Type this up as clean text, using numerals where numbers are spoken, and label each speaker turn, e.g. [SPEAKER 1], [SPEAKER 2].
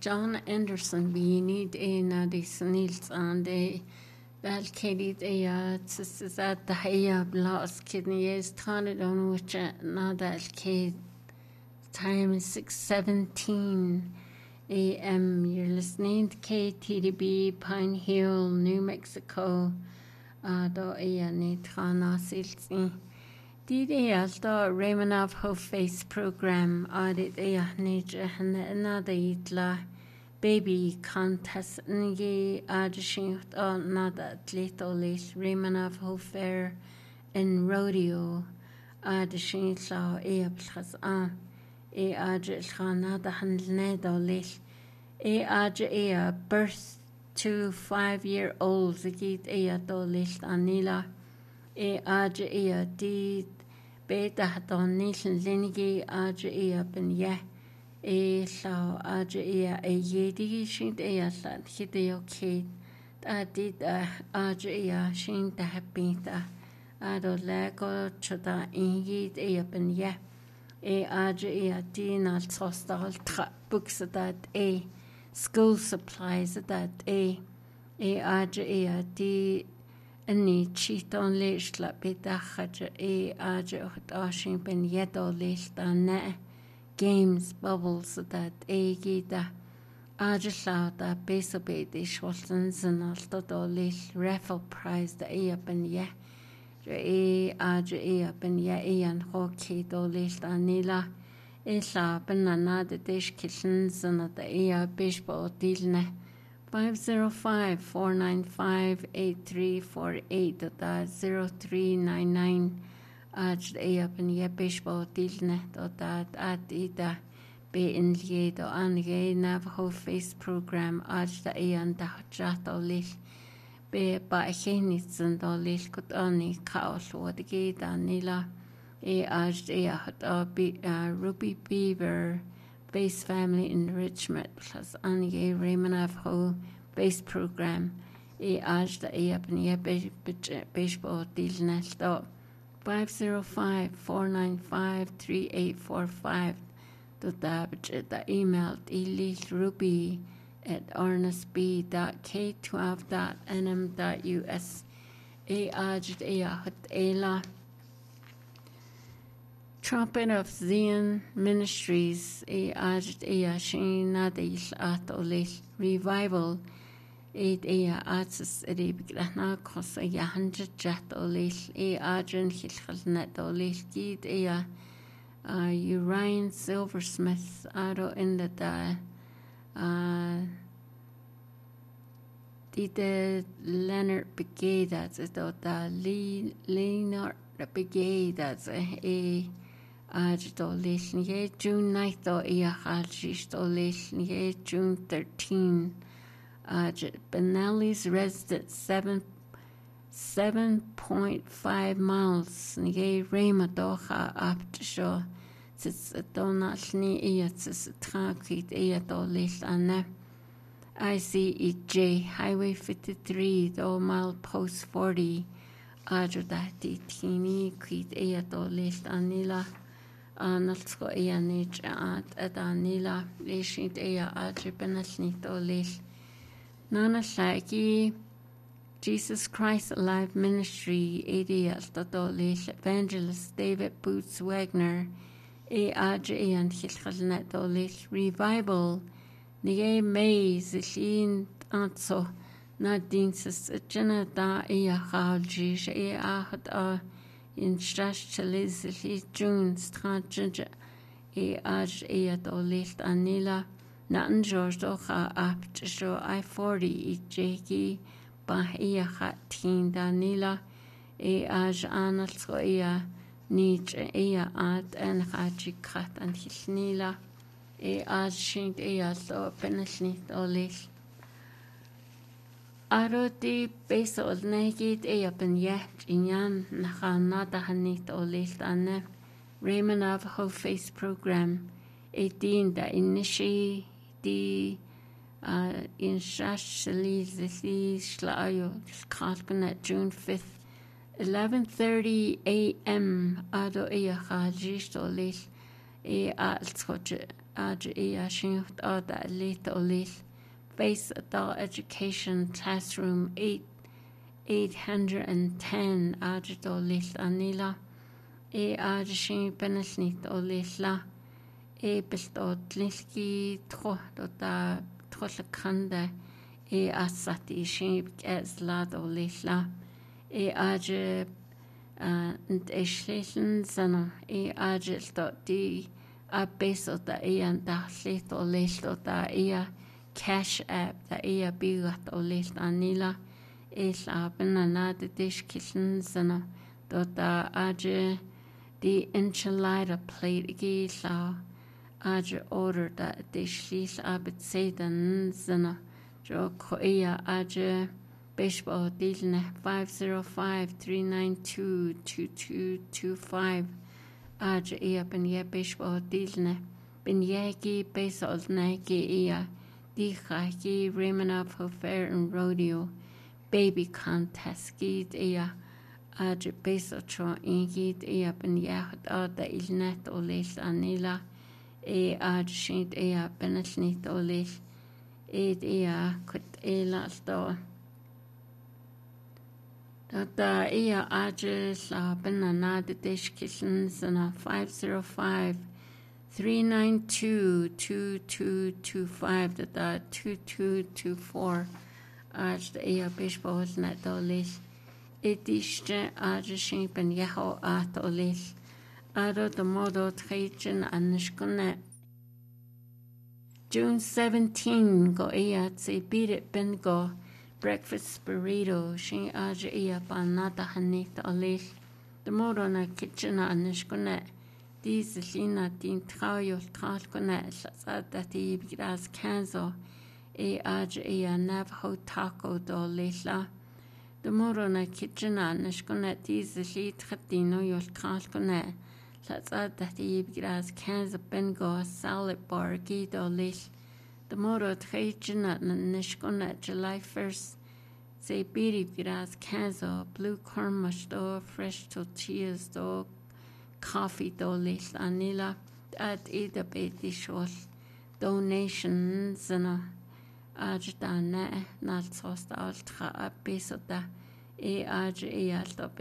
[SPEAKER 1] John Anderson bíníd é na dí sanníls an é bheal céad é is a é blás kidney is tána don wucha na dal céad. Time is 6:17 a.m. You're listening to KTDB Pine Hill, New Mexico. Do ni trana silsi. Didi alta Raymond Ho Face program audit nija na da itla baby contest nigi adishin nada atleta lish Raymond Ho Fair in rodeo adishin la ablas adjil khana da handle da lish birth to 5-year-old zigit do lish anila di beta don nation linigi ben ya law yedi shin lan hideo kid did shin da beta ado lego chota ingi ben ya di nal tostal books that school supplies that di Ani chiton leish la bedacha ashin ben yedo leish da games bubbles that gida ajla da beso bedish waltons and alto do leish raffle prize da ben ye ben ye an hockey do leish da nila la banana the dish kitchens and the baseball deal 505-495-8348 that's 0399 ben ye baseball dilne that at ida be in lied an Navajo face program da an da chat lish be ba chenits and lish got ani chaos what the danila Ruby Beaver Base Family Enrichment plus Anye Raymond Ho Base Program baseball deal nesto 505-495-3845 the email elise.ruby@ernestb.k12.nm.us Trumpet of Zion Ministries Revival Artis Ribgrana Kosa Yahanja Jat Olish Adrian Hilchalnet Olish Gid Urian Silversmith Aro in the Dide Leonard Brigade that's it Leonard Brigade that's June 9th June 13 Benelli's resident 7.5 miles Rema docha up to show sits a donut it's a tranquil anna ICEJ Highway 53 mile post 40 that teeny quit anila Nalsko nich at anila lishit benasnit lish Nana Shaki Jesus Christ Alive Ministry lish Evangelist David Boots Wagner and Hilchalnet lish Revival Nige May Zishin Anso Nadin Sis Jenna da Haljish in Strash Chaliz June Strange List Anila Natan George Doha Apt Show I-40 Jaki Bahia Teen Danila Analsko Nich At and Haji Kat and Hisnila Shint so Penasnit Olish Aroti Beso Naked Ben Yet Inyan Nahanata Hanit Olish Anne Raymond Ho Face program 18 da Inishi di in Shashali the Shlayo Kalkanet June 5th 11:30 a.m. Ado Hajish Olish Alskoche Ia Shinut Oda Lit Olil Face Adult Education Classroom 810 Olil Anila Shin Benasnit Olila Bilt Odlilki Trota Trollakanda Asati Shin Eslad Olila and Eshlin Zano Agil.d a beso da an dachlit o leilt o da cash app da bigat o leilt anila aben anad dish kitchen zano da the enchilada plate gi la order da dish lis abet sedan zano jo ko baseball dilne 505-392-2225 ben baseball dilne ben baseball nagi di Raymond Fair and Rodeo baby contest gid baseball tro ingid ben da ilnet o leis anila shint benetnit o leis kut alto da banana the dish kitchens and 505-392-2225 da 2224 the baseball net dolis edishte shin ben yaho at olis the modo trajan anishkone June 17 go se beat it ben go breakfast burrito shin panata hanit olis the modo na kitchen anishkone these lina din trayo tralkone that gras canzo Navajo taco do leila the modo na kitchen anishkone these li tratino yol tralkone that gras canzo bengo salad bar gido leil the modo trajan anishkone July 1st say biri gras canzo blue corn mush do fresh tortillas do coffee do leil anila at either baby short donations and Ajda na sauce altra a peso da alto